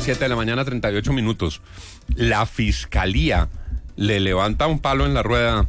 7 de la mañana, 38 minutos. La Fiscalía le levanta un palo en la rueda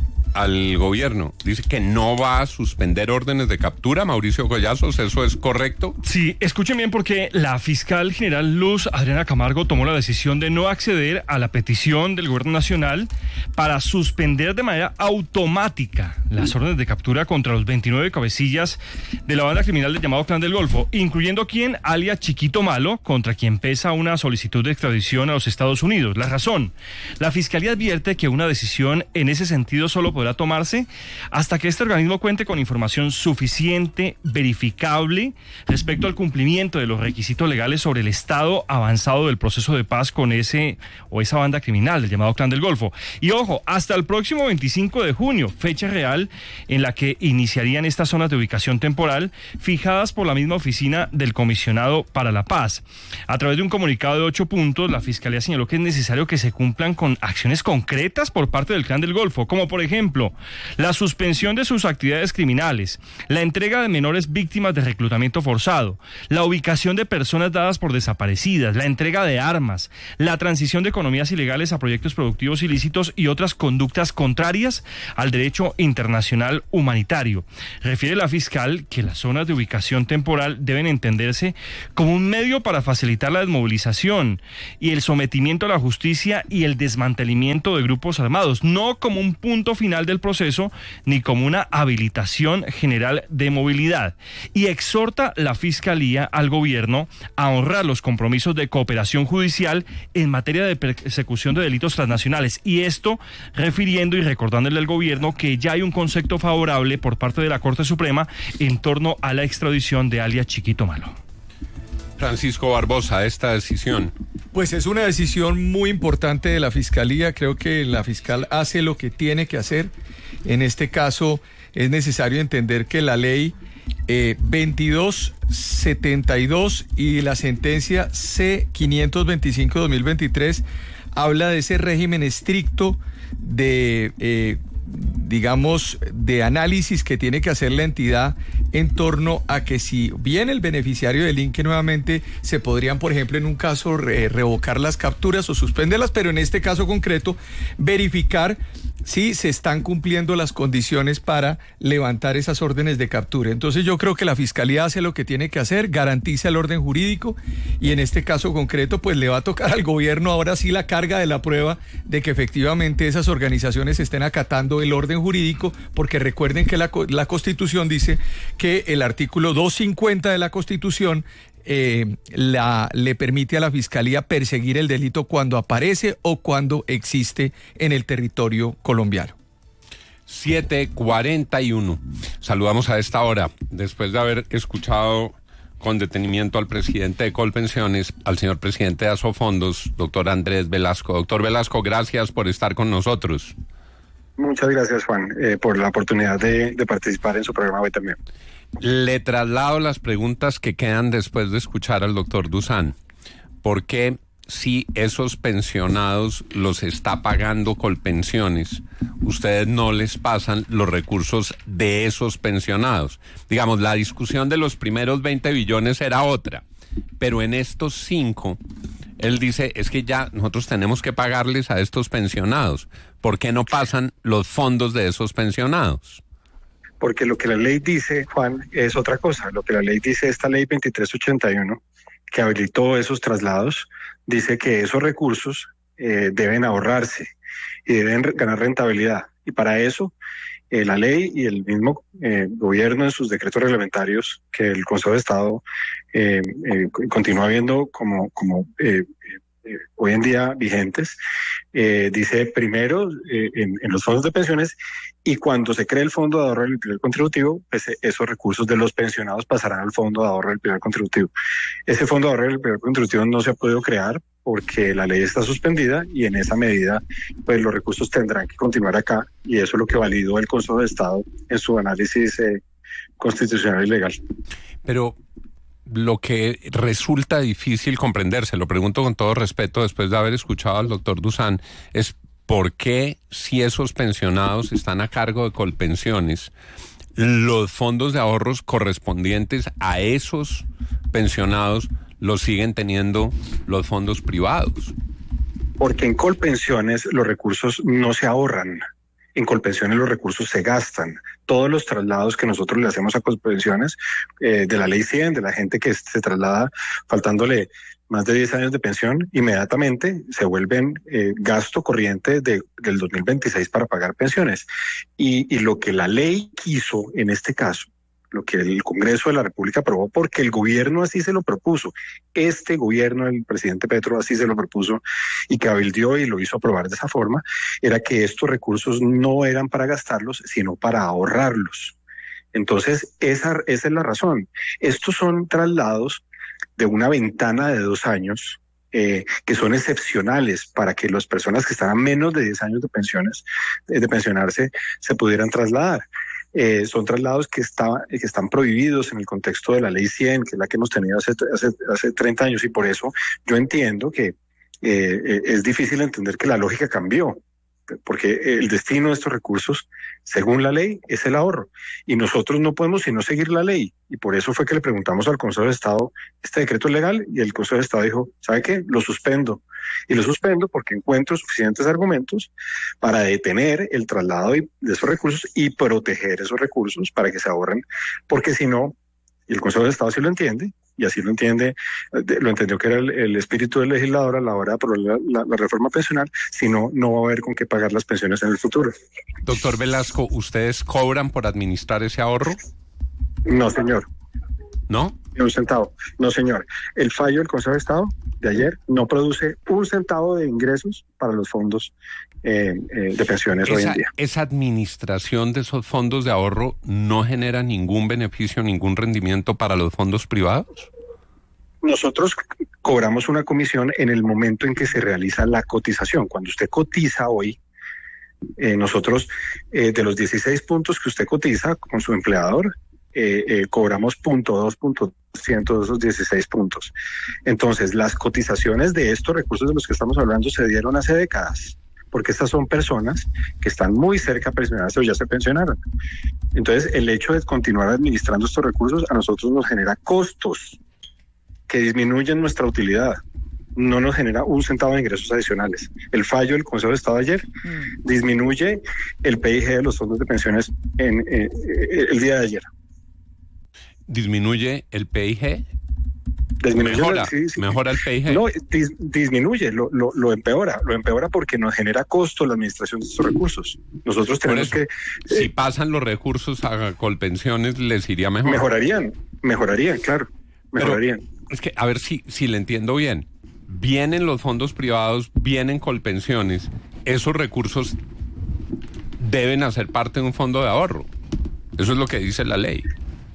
al gobierno. Dice que no va a suspender órdenes de captura. Mauricio Collazos, ¿eso es correcto? Sí, escuchen bien, porque la fiscal general Luz Adriana Camargo tomó la decisión de no acceder a la petición del gobierno nacional para suspender de manera automática las órdenes de captura contra los 29 cabecillas de la banda criminal del llamado Clan del Golfo, incluyendo quien alias Chiquito Malo, contra quien pesa una solicitud de extradición a los Estados Unidos. La razón: la fiscalía advierte que una decisión en ese sentido solo podrá tomarse hasta que este organismo cuente con información suficiente, verificable, respecto al cumplimiento de los requisitos legales sobre el estado avanzado del proceso de paz con ese o esa banda criminal del llamado Clan del Golfo. Y ojo, hasta el próximo 25 de junio, fecha real en la que iniciarían estas zonas de ubicación temporal fijadas por la misma oficina del Comisionado para la Paz. A través de un comunicado de 8 puntos, la Fiscalía señaló que es necesario que se cumplan con acciones concretas por parte del Clan del Golfo, como por ejemplo la suspensión de sus actividades criminales, la entrega de menores víctimas de reclutamiento forzado, la ubicación de personas dadas por desaparecidas, la entrega de armas, la transición de economías ilegales a proyectos productivos ilícitos y otras conductas contrarias al derecho internacional humanitario. Refiere la fiscal que las zonas de ubicación temporal deben entenderse como un medio para facilitar la desmovilización y el sometimiento a la justicia y el desmantelamiento de grupos armados, no como un punto final del proceso ni como una habilitación general de movilidad. Y exhorta la Fiscalía al gobierno a honrar los compromisos de cooperación judicial en materia de persecución de delitos transnacionales. Y esto refiriendo y recordándole al gobierno que ya hay un concepto favorable por parte de la Corte Suprema en torno a la extradición de alias Chiquito Malo. Francisco Barbosa, esta decisión. Pues es una decisión muy importante de la Fiscalía. Creo que la fiscal hace lo que tiene que hacer. En este caso es necesario entender que la ley 2272 y la sentencia C525-2023 habla de ese régimen estricto de de análisis que tiene que hacer la entidad en torno a que si bien el beneficiario delinque nuevamente, se podrían, por ejemplo, en un caso revocar las capturas o suspenderlas, pero en este caso concreto, verificar si se están cumpliendo las condiciones para levantar esas órdenes de captura. Entonces yo creo que la Fiscalía hace lo que tiene que hacer, garantiza el orden jurídico y en este caso concreto pues le va a tocar al gobierno ahora sí la carga de la prueba de que efectivamente esas organizaciones estén acatando el orden jurídico, porque recuerden que la Constitución dice que el artículo 250 de la Constitución le permite a la Fiscalía perseguir el delito cuando aparece o cuando existe en el territorio colombiano. 7:41. Saludamos a esta hora, después de haber escuchado con detenimiento al presidente de Colpensiones, al señor presidente de Asofondos, doctor Andrés Velasco. Doctor Velasco, gracias por estar con nosotros. Muchas gracias, Juan, por la oportunidad de participar en su programa hoy también. Le traslado las preguntas que quedan después de escuchar al doctor Dusan. ¿Por qué, si esos pensionados los está pagando Colpensiones, ustedes no les pasan los recursos de esos pensionados? Digamos, la discusión de los primeros 20 billones era otra, pero en estos 5, él dice, es que ya nosotros tenemos que pagarles a estos pensionados. ¿Por qué no pasan los fondos de esos pensionados? Porque lo que la ley dice, Juan, es otra cosa. Lo que la ley dice, esta ley 2381, que habilitó esos traslados, dice que esos recursos deben ahorrarse y deben ganar rentabilidad. Y para eso, la ley y el mismo gobierno en sus decretos reglamentarios, que el Consejo de Estado continúa viendo como hoy en día vigentes, dice primero en los fondos de pensiones, y cuando se cree el Fondo de Ahorro del Pilar Contributivo, pues esos recursos de los pensionados pasarán al Fondo de Ahorro del Pilar Contributivo. Ese Fondo de Ahorro del Pilar Contributivo no se ha podido crear porque la ley está suspendida y en esa medida pues los recursos tendrán que continuar acá, y eso es lo que validó el Consejo de Estado en su análisis constitucional y legal. Pero lo que resulta difícil comprender, se lo pregunto con todo respeto después de haber escuchado al doctor Dusan, es por qué, si esos pensionados están a cargo de Colpensiones, los fondos de ahorros correspondientes a esos pensionados los siguen teniendo los fondos privados? Porque en Colpensiones los recursos no se ahorran. En Colpensiones los recursos se gastan. Todos los traslados que nosotros le hacemos a Colpensiones, de la ley 100, de la gente que se traslada faltándole más de 10 años de pensión, inmediatamente se vuelven gasto corriente del 2026 para pagar pensiones. Y lo que la ley quiso en este caso, lo que el Congreso de la República aprobó, porque el gobierno así se lo propuso, este gobierno del presidente Petro así se lo propuso y cabildeó y lo hizo aprobar de esa forma, era que estos recursos no eran para gastarlos, sino para ahorrarlos. Entonces, esa es la razón. Estos son traslados de una ventana de 2 años, que son excepcionales para que las personas que están a menos de 10 años de pensionarse se pudieran trasladar. Son traslados que están prohibidos en el contexto de la ley 100, que es la que hemos tenido hace 30 años, y por eso yo entiendo que es difícil entender que la lógica cambió, porque el destino de estos recursos, según la ley, es el ahorro, y nosotros no podemos sino seguir la ley, y por eso fue que le preguntamos al Consejo de Estado, ¿este decreto es legal? Y el Consejo de Estado dijo, ¿sabe qué? Lo suspendo, y lo suspendo porque encuentro suficientes argumentos para detener el traslado de esos recursos y proteger esos recursos para que se ahorren, porque si no, y el Consejo de Estado sí lo entiende, y así lo entendió que era el espíritu del legislador a la hora de aprobar la reforma pensional, si no, no va a haber con qué pagar las pensiones en el futuro. Doctor Velasco, ¿ustedes cobran por administrar ese ahorro? No, señor. ¿No? Ni un centavo. No, señor. El fallo del Consejo de Estado de ayer no produce un centavo de ingresos para los fondos de pensiones hoy en día. ¿Esa administración de esos fondos de ahorro no genera ningún beneficio, ningún rendimiento para los fondos privados? Nosotros cobramos una comisión en el momento en que se realiza la cotización. Cuando usted cotiza hoy, nosotros de los 16 puntos que usted cotiza con su empleador, cobramos 0.2% de esos 16 puntos. Entonces, las cotizaciones de estos recursos de los que estamos hablando se dieron hace décadas, porque estas son personas que están muy cerca de pensionarse o ya se pensionaron. Entonces, el hecho de continuar administrando estos recursos a nosotros nos genera costos que disminuyen nuestra utilidad. No nos genera un centavo de ingresos adicionales. El fallo del Consejo de Estado ayer disminuye el PIG de los fondos de pensiones el día de ayer. ¿Disminuye el PIG? Mejora el PIG. No, disminuye, lo empeora porque nos genera costo la administración de estos recursos. Nosotros tenemos que... si pasan los recursos a Colpensiones, ¿les iría mejor? Mejorarían, claro, mejorarían. Pero es que, a ver si le entiendo bien. Vienen los fondos privados, vienen Colpensiones, esos recursos deben hacer parte de un fondo de ahorro. Eso es lo que dice la ley.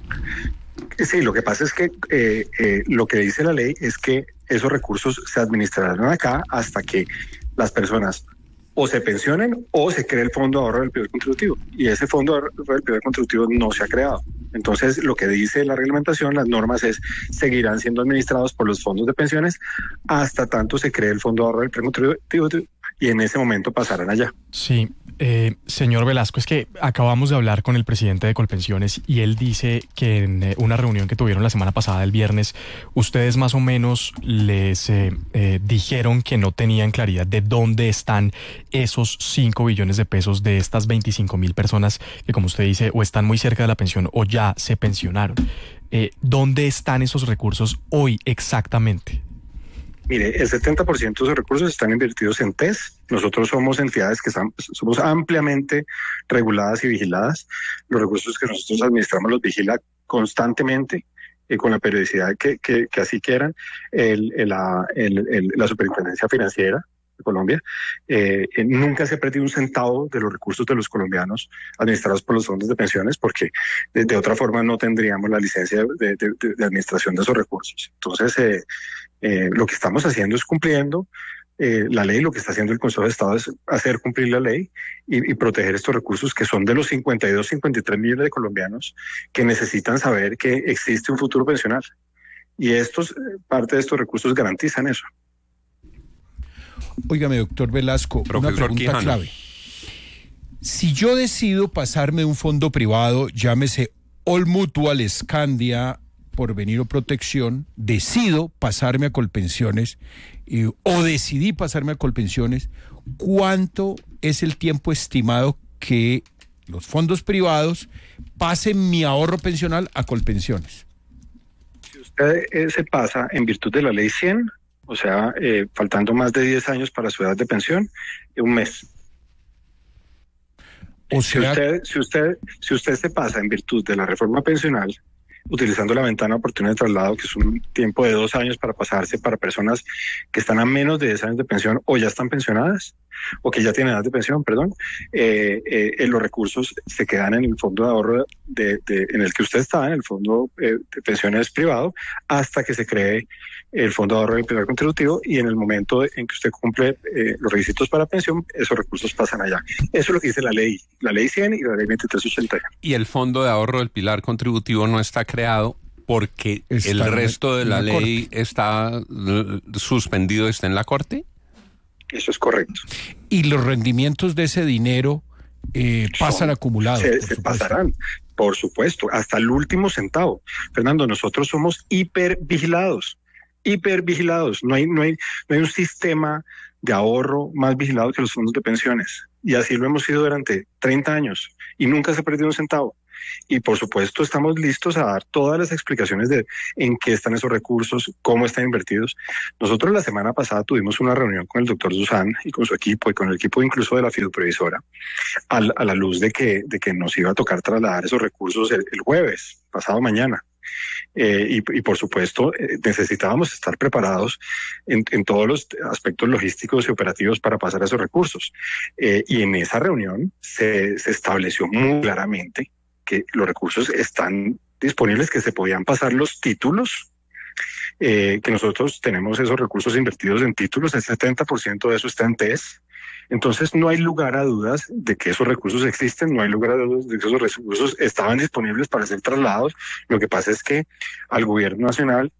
Sí, lo que pasa es que lo que dice la ley es que esos recursos se administrarán acá hasta que las personas o se pensionen o se cree el fondo de ahorro del periodo contributivo. Y ese fondo de ahorro del periodo contributivo no se ha creado. Entonces, lo que dice la reglamentación, las normas seguirán siendo administrados por los fondos de pensiones hasta tanto se cree el fondo de ahorro del periodo contributivo y en ese momento pasarán allá. Sí, señor Velasco, es que acabamos de hablar con el presidente de Colpensiones y él dice que en una reunión que tuvieron la semana pasada, el viernes, ustedes más o menos les dijeron que no tenían claridad de dónde están esos 5 billones de pesos de estas 25,000 personas que, como usted dice, o están muy cerca de la pensión o ya se pensionaron. ¿Dónde están esos recursos hoy exactamente? Mire, el 70% de esos recursos están invertidos en TES. Nosotros somos entidades que somos ampliamente reguladas y vigiladas. Los recursos que nosotros administramos los vigila constantemente, con la periodicidad que así quieran, la Superintendencia Financiera de Colombia. Nunca se ha perdido un centavo de los recursos de los colombianos administrados por los fondos de pensiones, porque de otra forma no tendríamos la licencia de administración de esos recursos. Entonces, lo que estamos haciendo es cumpliendo la ley. Lo que está haciendo el Consejo de Estado es hacer cumplir la ley y proteger estos recursos que son de los 53 millones de colombianos que necesitan saber que existe un futuro pensional. Y parte de estos recursos garantizan eso. Óigame, doctor Velasco, Profesor una pregunta Quijano. clave. Si yo decido pasarme de un fondo privado, llámese All Mutual, Scandia, Porvenir o Protección, decido pasarme a Colpensiones o decidí pasarme a Colpensiones, ¿cuánto es el tiempo estimado que los fondos privados pasen mi ahorro pensional a Colpensiones? Si usted se pasa en virtud de la ley 100, o sea, faltando más de 10 años para su edad de pensión, un mes. O sea, si usted se pasa en virtud de la reforma pensional, utilizando la ventana de oportunidad de traslado, que es un tiempo de 2 años para pasarse para personas que están a menos de 10 años de pensión o ya están pensionadas, o que ya tienen edad de pensión, perdón, los recursos se quedan en el fondo de ahorro en el que usted está, en el fondo de pensiones privado, hasta que se cree el fondo de ahorro del pilar contributivo, y en el momento en que usted cumple los requisitos para pensión, esos recursos pasan allá. Eso es lo que dice la ley 100 y la ley 2381. Y el fondo de ahorro del pilar contributivo no está creado porque está el resto de la ley Corte. está suspendido, está en la Corte. Eso es correcto. y los rendimientos de ese dinero pasan acumulados. Se pasarán, por supuesto, hasta el último centavo. Fernando, nosotros somos hipervigilados. No hay un sistema de ahorro más vigilado que los fondos de pensiones. Y así lo hemos sido durante 30 años y nunca se ha perdido un centavo. Y por supuesto estamos listos a dar todas las explicaciones de en qué están esos recursos, cómo están invertidos. Nosotros la semana pasada tuvimos una reunión con el doctor Dusan y con su equipo y con el equipo incluso de la fiduprevisora a la luz de que nos iba a tocar trasladar esos recursos el jueves, pasado mañana. Y por supuesto necesitábamos estar preparados en todos los aspectos logísticos y operativos para pasar esos recursos. Y en esa reunión se estableció muy claramente que los recursos están disponibles, que se podían pasar los títulos, que nosotros tenemos esos recursos invertidos en títulos, el 70% de eso está en TES. Entonces no hay lugar a dudas de que esos recursos existen, no hay lugar a dudas de que esos recursos estaban disponibles para ser trasladados. Lo que pasa es que al gobierno nacional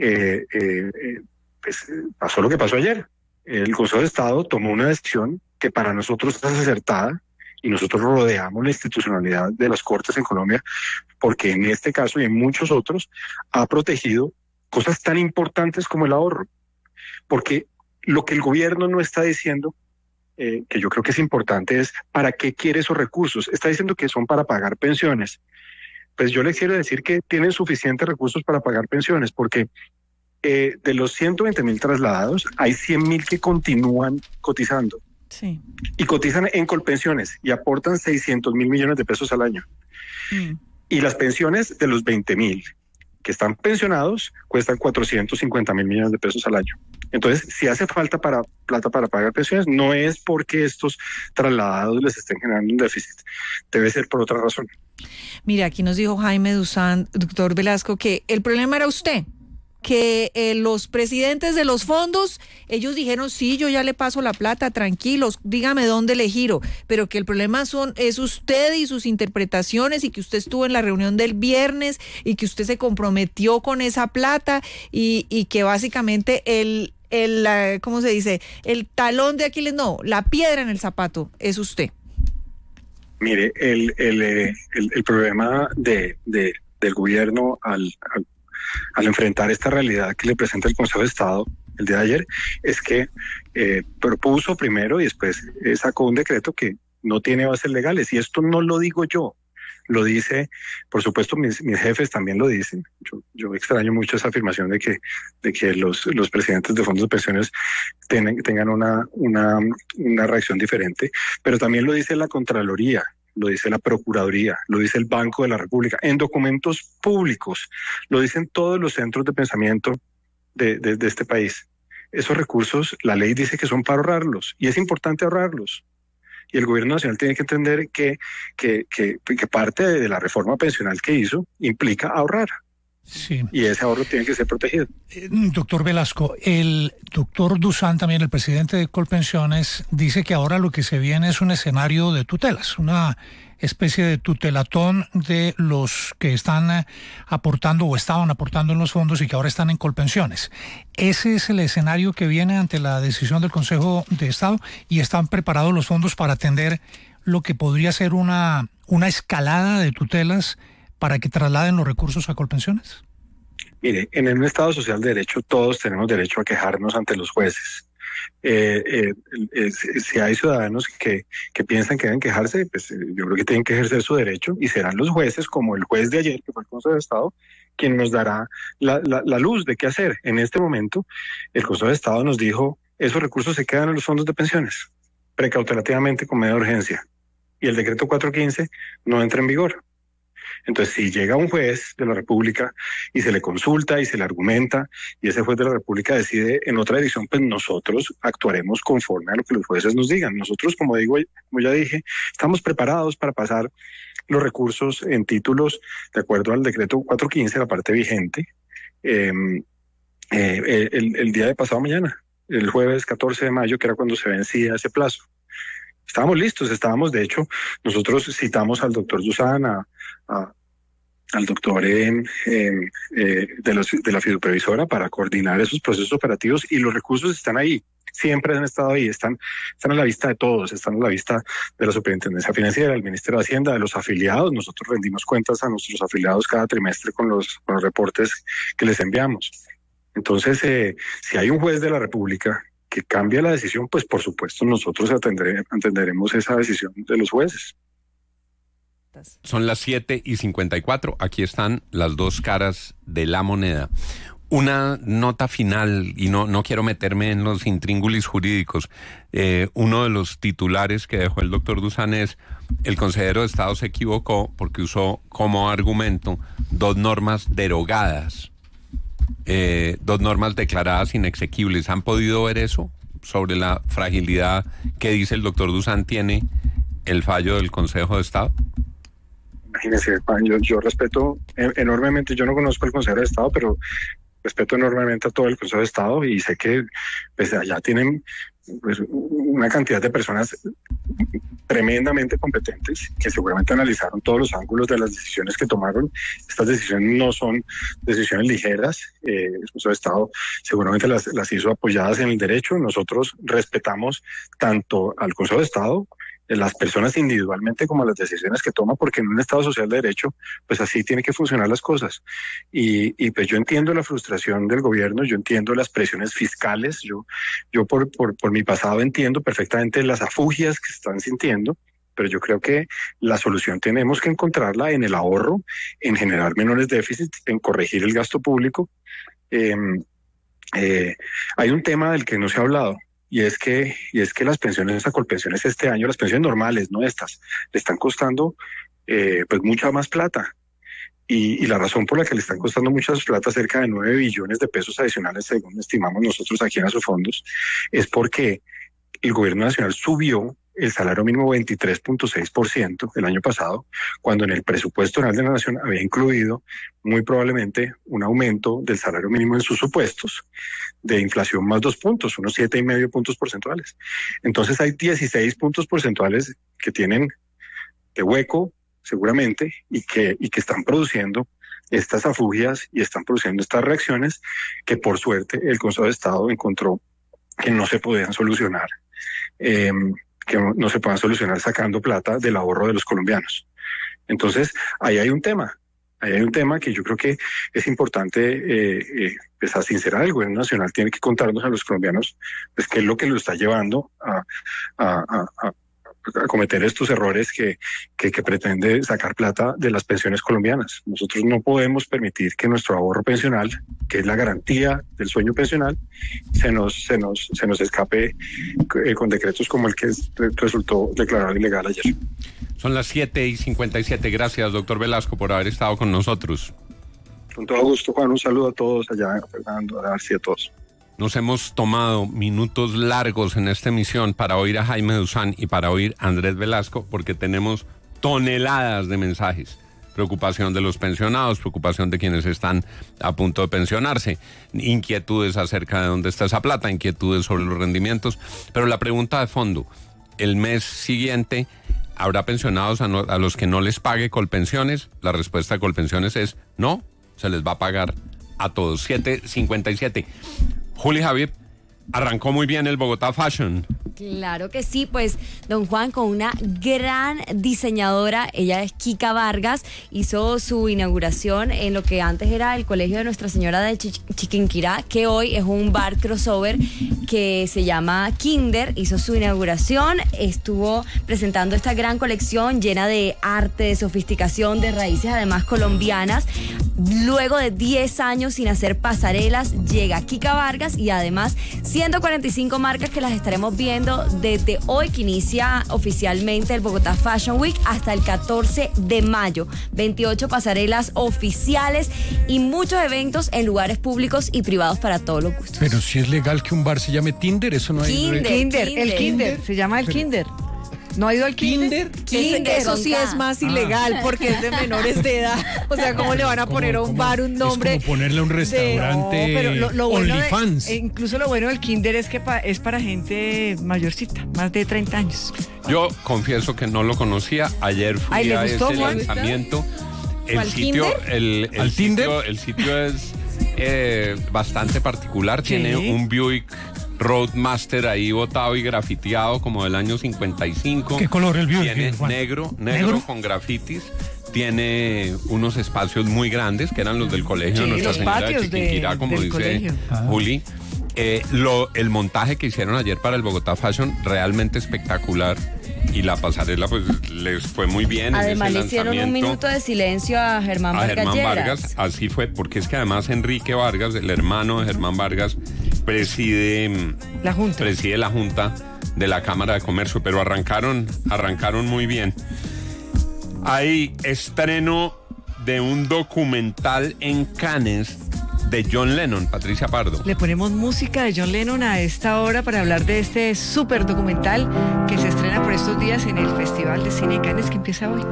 pues, pasó lo que pasó ayer. El Consejo de Estado tomó una decisión que para nosotros es acertada, y nosotros rodeamos la institucionalidad de las Cortes en Colombia, porque en este caso y en muchos otros ha protegido cosas tan importantes como el ahorro. Porque lo que el gobierno no está diciendo, que yo creo que es importante, es ¿para qué quiere esos recursos? Está diciendo que son para pagar pensiones. Pues yo les quiero decir que tienen suficientes recursos para pagar pensiones, porque de los 120.000 trasladados, hay 100.000 que continúan cotizando. Sí. Y cotizan en Colpensiones y aportan 600.000 millones de pesos al año. Y las pensiones de los 20.000 que están pensionados cuestan 450.000 millones de pesos al año. Entonces, si hace falta plata para pagar pensiones, no es porque estos trasladados les estén generando un déficit, debe ser por otra razón. Mira, aquí nos dijo Jaime Dusan, doctor Velasco, que el problema era usted, que los presidentes de los fondos, ellos dijeron, sí, yo ya le paso la plata, tranquilos, dígame dónde le giro, pero que el problema es usted y sus interpretaciones, y que usted estuvo en la reunión del viernes y que usted se comprometió con esa plata y que básicamente ¿cómo se dice? El talón de Aquiles, no, la piedra en el zapato es usted. Mire, el problema del gobierno al enfrentar esta realidad que le presenta el Consejo de Estado el día de ayer, es que propuso primero y después sacó un decreto que no tiene bases legales. Y esto no lo digo yo, lo dice, por supuesto, mis jefes también lo dicen. Yo extraño mucho esa afirmación de que los presidentes de fondos de pensiones tengan una reacción diferente, pero también lo dice la Contraloría, lo dice la Procuraduría, lo dice el Banco de la República, en documentos públicos, lo dicen todos los centros de pensamiento de este país. Esos recursos, la ley dice que son para ahorrarlos, y es importante ahorrarlos. Y el gobierno nacional tiene que entender que parte de la reforma pensional que hizo implica ahorrar. Sí. Y ese ahorro tiene que ser protegido. Doctor Velasco, el doctor Dusan, también el presidente de Colpensiones, dice que ahora lo que se viene es un escenario de tutelas, una especie de tutelatón de los que están aportando o estaban aportando en los fondos y que ahora están en Colpensiones. ¿Ese es el escenario que viene ante la decisión del Consejo de Estado y están preparados los fondos para atender lo que podría ser una escalada de tutelas para que trasladen los recursos a Colpensiones? Mire, en un Estado social de derecho todos tenemos derecho a quejarnos ante los jueces. Si hay ciudadanos que piensan que deben quejarse, pues yo creo que tienen que ejercer su derecho y serán los jueces, como el juez de ayer, que fue el Consejo de Estado, quien nos dará la luz de qué hacer. En este momento, el Consejo de Estado nos dijo, esos recursos se quedan en los fondos de pensiones, precautelativamente con medida de urgencia, y el decreto 415 no entra en vigor. Entonces, si llega un juez de la República y se le consulta y se le argumenta y ese juez de la República decide en otra dirección, pues nosotros actuaremos conforme a lo que los jueces nos digan. Nosotros, como ya dije, estamos preparados para pasar los recursos en títulos de acuerdo al decreto 415, la parte vigente, el día de pasado mañana, el jueves 14 de mayo, que era cuando se vencía ese plazo. Estábamos listos, de hecho, nosotros citamos al doctor Dusan, al doctor de la fiduprevisora para coordinar esos procesos operativos, y los recursos están ahí, siempre han estado ahí, están a la vista de todos, están a la vista de la Superintendencia Financiera, del Ministerio de Hacienda, de los afiliados. Nosotros rendimos cuentas a nuestros afiliados cada trimestre con los reportes que les enviamos. Entonces, si hay un juez de la República que cambia la decisión, pues por supuesto nosotros atenderemos esa decisión de los jueces. Son las 7:54. Aquí están las dos caras de la moneda. Una nota final, y no quiero meterme en los intríngulis jurídicos. Uno de los titulares que dejó el doctor Dusan es: el consejero de Estado se equivocó porque usó como argumento dos normas derogadas. Dos normas declaradas inexequibles. ¿Han podido ver eso sobre la fragilidad que dice el doctor Dusan tiene el fallo del Consejo de Estado? Imagínese, Juan, yo respeto enormemente, yo no conozco al Consejo de Estado, pero respeto enormemente a todo el Consejo de Estado y sé que pues, allá tienen pues, una cantidad de personas tremendamente competentes que seguramente analizaron todos los ángulos de las decisiones que tomaron. Estas decisiones no son decisiones ligeras. El Consejo de Estado seguramente las hizo apoyadas en el derecho. Nosotros respetamos tanto al Consejo de Estado, las personas individualmente, como las decisiones que toma, porque en un Estado social de derecho, pues así tiene que funcionar las cosas. Y pues yo entiendo la frustración del gobierno, yo entiendo las presiones fiscales, yo por mi pasado entiendo perfectamente las afugias que están sintiendo, pero yo creo que la solución tenemos que encontrarla en el ahorro, en generar menores déficits, en corregir el gasto público. Hay un tema del que no se ha hablado, y es que las pensiones a Colpensiones este año, las pensiones normales, no estas, le están costando pues mucha más plata. Y la razón por la que le están costando mucha plata, cerca de 9 billones de pesos adicionales, según estimamos nosotros aquí en Asofondos, es porque el gobierno nacional subió el salario mínimo 23.6% el año pasado, cuando en el presupuesto general de la Nación había incluido muy probablemente un aumento del salario mínimo en sus supuestos de inflación más 2 puntos, unos 7,5 puntos porcentuales. Entonces hay 16 puntos porcentuales que tienen de hueco seguramente y que están produciendo estas afugias y están produciendo estas reacciones que por suerte el Consejo de Estado encontró que no se podían solucionar. Que no se puedan solucionar sacando plata del ahorro de los colombianos. Entonces, ahí hay un tema que yo creo que es importante pues a sincerar. El gobierno nacional tiene que contarnos a los colombianos pues qué es lo que lo está llevando a cometer estos errores que pretende sacar plata de las pensiones colombianas. Nosotros no podemos permitir que nuestro ahorro pensional, que es la garantía del sueño pensional, se nos escape con decretos como el que resultó declarado ilegal ayer. Son las 7:57. Gracias, doctor Velasco, por haber estado con nosotros. Con todo gusto, Juan. Un saludo a todos allá, Fernando, a Darcy, a todos. Nos hemos tomado minutos largos en esta emisión para oír a Jaime Dusan y para oír a Andrés Velasco, porque tenemos toneladas de mensajes. Preocupación de los pensionados, preocupación de quienes están a punto de pensionarse, inquietudes acerca de dónde está esa plata, inquietudes sobre los rendimientos. Pero la pregunta de fondo: el mes siguiente, ¿habrá pensionados a los que no les pague Colpensiones? La respuesta de Colpensiones es no, se les va a pagar a todos. 7:57. Juli, Javier, arrancó muy bien el Bogotá Fashion. Claro que sí, pues don Juan, con una gran diseñadora, ella es Kika Vargas, hizo su inauguración en lo que antes era el Colegio de Nuestra Señora de Chiquinquirá, que hoy es un bar crossover que se llama Kinder. Hizo su inauguración, estuvo presentando esta gran colección llena de arte, de sofisticación, de raíces además colombianas. Luego de 10 años sin hacer pasarelas, llega Kika Vargas y además 145 marcas que las estaremos viendo desde hoy, que inicia oficialmente el Bogotá Fashion Week, hasta el 14 de mayo. 28 pasarelas oficiales y muchos eventos en lugares públicos y privados para todos los gustos. Pero si es legal que un bar se llame Tinder, eso no hay... El Kinder, se llama el Kinder. ¿No ha ido al Kinder? Eso sí es más ilegal porque es de menores de edad. O sea, ¿cómo le van a poner a un bar un nombre? Es como ponerle a un restaurante lo bueno OnlyFans. Incluso lo bueno del Kinder es que es para gente mayorcita, más de 30 años. Yo confieso que no lo conocía. Ayer fui a ese lanzamiento. El sitio, el sitio es bastante particular. Sí. Tiene un Buick Roadmaster ahí botado y grafiteado como del año 55. ¿Qué color el Buick? Tiene negro con grafitis. Tiene unos espacios muy grandes que eran los del colegio de Nuestra Señora de Chiquinquirá, como dice Juli. El montaje que hicieron ayer para el Bogotá Fashion, realmente espectacular. Y la pasarela pues les fue muy bien. Además le hicieron un minuto de silencio a Germán Vargas. Así fue, porque es que además Enrique Vargas, el hermano de Germán Vargas, preside la Junta de la Cámara de Comercio, pero arrancaron muy bien. Hay estreno de un documental en Cannes de John Lennon, Patricia Pardo. Le ponemos música de John Lennon a esta hora para hablar de este súper documental que se estrena por estos días en el Festival de Cine de Cannes, que empieza hoy.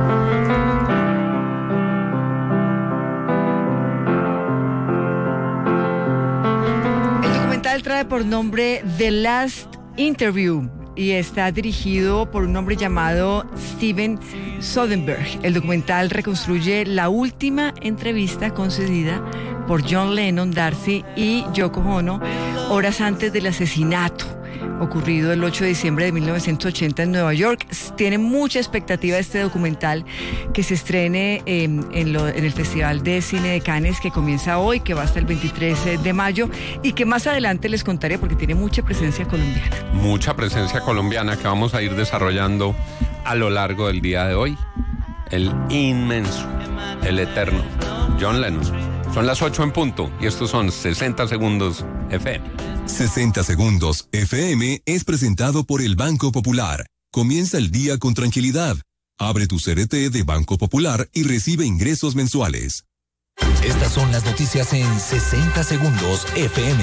El documental trae por nombre The Last Interview y está dirigido por un hombre llamado Steven Soderbergh. El documental reconstruye la última entrevista concedida por John Lennon, Darcy y Yoko Ono horas antes del asesinato ocurrido el 8 de diciembre de 1980 en Nueva York. Tiene mucha expectativa este documental que se estrene en el Festival de Cine de Cannes, que comienza hoy, que va hasta el 23 de mayo y que más adelante les contaré porque tiene mucha presencia colombiana. Mucha presencia colombiana que vamos a ir desarrollando a lo largo del día de hoy. El inmenso, el eterno John Lennon. Son las 8 en punto y estos son 60 Segundos FM. 60 Segundos FM es presentado por el Banco Popular. Comienza el día con tranquilidad. Abre tu CDT de Banco Popular y recibe ingresos mensuales. Estas son las noticias en 60 Segundos FM.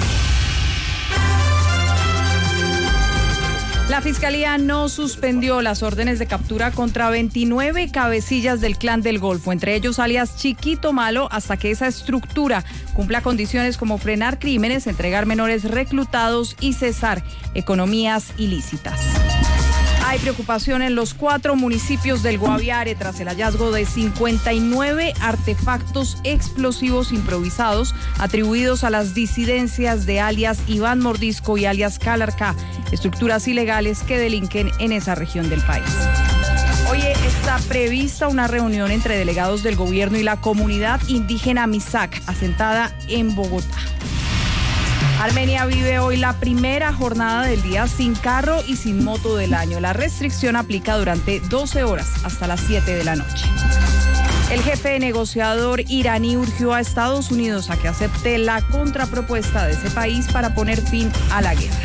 La Fiscalía no suspendió las órdenes de captura contra 29 cabecillas del Clan del Golfo, entre ellos alias Chiquito Malo, hasta que esa estructura cumpla condiciones como frenar crímenes, entregar menores reclutados y cesar economías ilícitas. Hay preocupación en los 4 municipios del Guaviare tras el hallazgo de 59 artefactos explosivos improvisados atribuidos a las disidencias de alias Iván Mordisco y alias Calarcá, estructuras ilegales que delinquen en esa región del país. Hoy está prevista una reunión entre delegados del gobierno y la comunidad indígena Misak, asentada en Bogotá. Armenia vive hoy la primera jornada del día sin carro y sin moto del año. La restricción aplica durante 12 horas hasta las 7 de la noche. El jefe negociador iraní urgió a Estados Unidos a que acepte la contrapropuesta de ese país para poner fin a la guerra.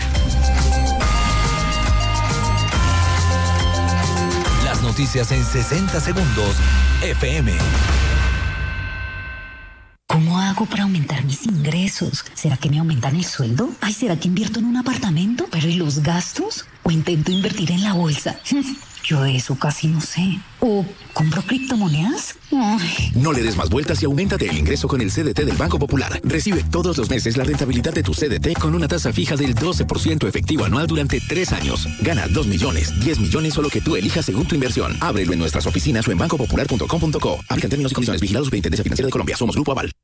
Las noticias en 60 Segundos FM. ¿Cómo hago para aumentar mis ingresos? ¿Será que me aumentan el sueldo? Ay, ¿será que invierto en un apartamento? ¿Pero y los gastos? ¿O intento invertir en la bolsa? Yo de eso casi no sé. ¿O compro criptomonedas? Ay. No le des más vueltas y auméntate el ingreso con el CDT del Banco Popular. Recibe todos los meses la rentabilidad de tu CDT con una tasa fija del 12% efectivo anual durante 3 años. Gana 2 millones, 10 millones o lo que tú elijas según tu inversión. Ábrelo en nuestras oficinas o en bancopopular.com.co. Aplican términos y condiciones. Vigilados por Superintendencia Financiera de Colombia. Somos Grupo Aval.